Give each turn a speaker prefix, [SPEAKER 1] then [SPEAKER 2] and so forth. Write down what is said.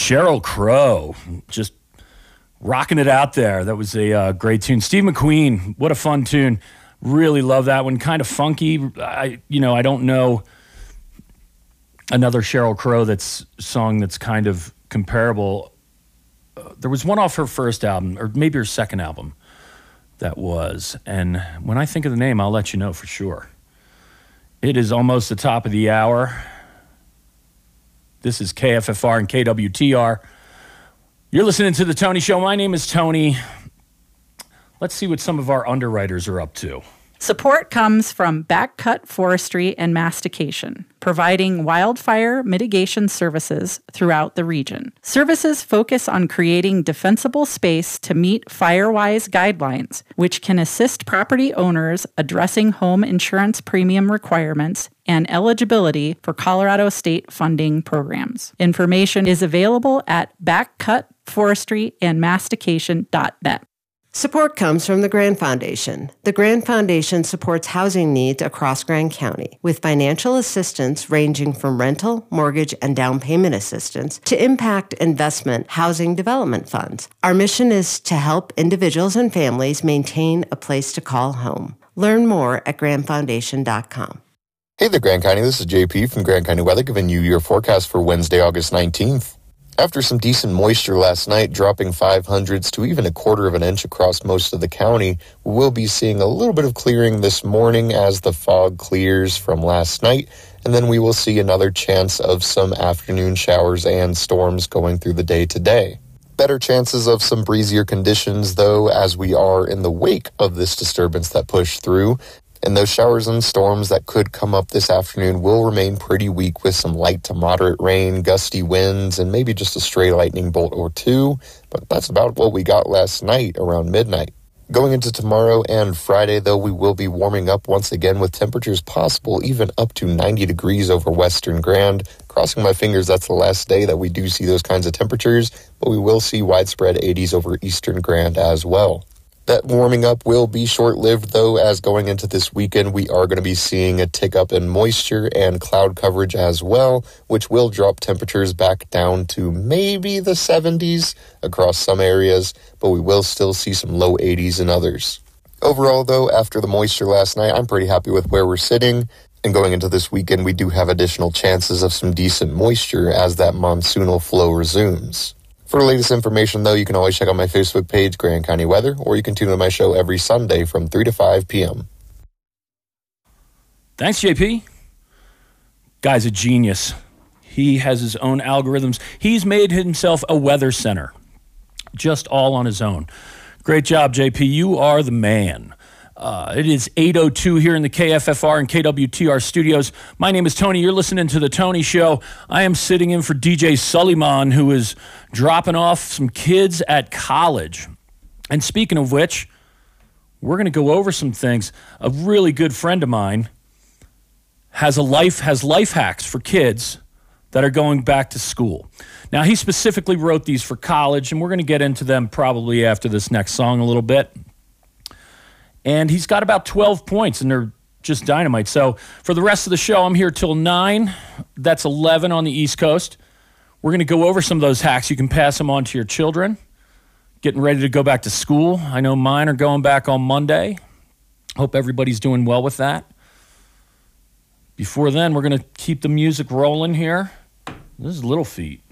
[SPEAKER 1] Sheryl Crow, just rocking it out there. That was a great tune. Steve McQueen, what a fun tune. Really love that one. Kind of funky. I don't know another Sheryl Crow song that's kind of comparable. There was one off her first album, or maybe her second album, that was. And when I think of the name, I'll let you know for sure. It is almost the top of the hour. This is KFFR and KWTR. You're listening to The Tony Show. My name is Tony. Let's see what some of our underwriters are up to.
[SPEAKER 2] Support comes from Backcut Forestry and Mastication, providing wildfire mitigation services throughout the region. Services focus on creating defensible space to meet FireWise guidelines, which can assist property owners addressing home insurance premium requirements and eligibility for Colorado state funding programs. Information is available at backcutforestryandmastication.net.
[SPEAKER 3] Support comes from the Grand Foundation. The Grand Foundation supports housing needs across Grand County with financial assistance ranging from rental, mortgage, and down payment assistance to impact investment housing development funds. Our mission is to help individuals and families maintain a place to call home. Learn more at grandfoundation.com.
[SPEAKER 4] Hey there, Grand County. This is JP from Grand County Weather giving you your forecast for Wednesday, August 19th. After some decent moisture last night, dropping 0.05 to even 1/4 of an inch across most of the county, we'll be seeing a little bit of clearing this morning as the fog clears from last night, and then we will see another chance of some afternoon showers and storms going through the day today. Better chances of some breezier conditions, though, as we are in the wake of this disturbance that pushed through. And those showers and storms that could come up this afternoon will remain pretty weak with some light to moderate rain, gusty winds, and maybe just a stray lightning bolt or two. But that's about what we got last night around midnight. Going into tomorrow and Friday, though, we will be warming up once again with temperatures possible even up to 90 degrees over Western Grand. Crossing my fingers, that's the last day that we do see those kinds of temperatures, but we will see widespread 80s over Eastern Grand as well. That warming up will be short-lived, though, as going into this weekend, we are going to be seeing a tick up in moisture and cloud coverage as well, which will drop temperatures back down to maybe the 70s across some areas, but we will still see some low 80s in others. Overall, though, after the moisture last night, I'm pretty happy with where we're sitting. And going into this weekend, we do have additional chances of some decent moisture as that monsoonal flow resumes. For the latest information, though, you can always check out my Facebook page, Grand County Weather, or you can tune in to my show every Sunday from 3 to 5 p.m.
[SPEAKER 1] Thanks, JP. Guy's a genius. He has his own algorithms. He's made himself a weather center, just all on his own. Great job, JP. You are the man. It is 8:02 here in the KFFR and KWTR studios. My name is Tony. You're listening to The Tony Show. I am sitting in for DJ Suleiman, who is dropping off some kids at college. And speaking of which, we're going to go over some things. A really good friend of mine has life hacks for kids that are going back to school. Now, he specifically wrote these for college, and we're going to get into them probably after this next song a little bit. And he's got about 12 points, and they're just dynamite. So for the rest of the show, I'm here till 9. That's 11 on the East Coast. We're going to go over some of those hacks. You can pass them on to your children. Getting ready to go back to school. I know mine are going back on Monday. Hope everybody's doing well with that. Before then, we're going to keep the music rolling here. This is Little Feat.